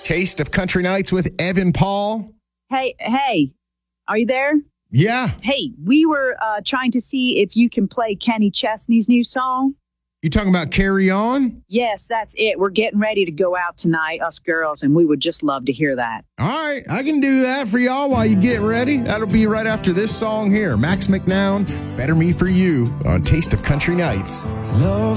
Taste of Country Nights with Evan Paul. Hey, are you there? Yeah. Hey, we were trying to see if you can play Kenny Chesney's new song. You talking about Carry On? Yes, that's it. We're getting ready to go out tonight, us girls, and we would just love to hear that. All right, I can do that for y'all while you get ready. That'll be right after this song here. Max McNown, Better Me For You on Taste of Country Nights. Love